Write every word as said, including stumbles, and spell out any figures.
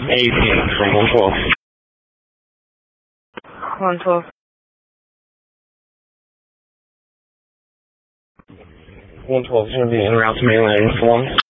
eighteen from one twelve. one twelve. one twelve is going to be en route to mainland Columbus.